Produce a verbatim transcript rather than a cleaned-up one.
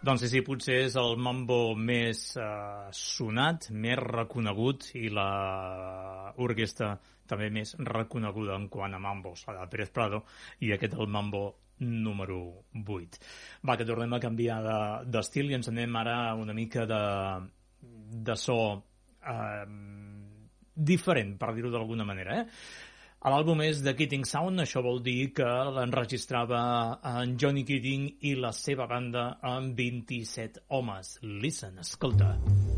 Doncs sí, sí, potser és el mambo més eh, sonat, més reconegut i la orquestra també més reconeguda en quant a mambos, la de Pérez Prado, i aquest el mambo número vuit. Va, que tornem a canviar d'estil de, i ens anem ara una mica de, de so eh, diferent, per dir-ho d'alguna manera, eh? L'àlbum és de Keating Sound, això vol dir que l'enregistrava en Johnny Keating i la seva banda amb vint-i-set homes. Listen, escolta.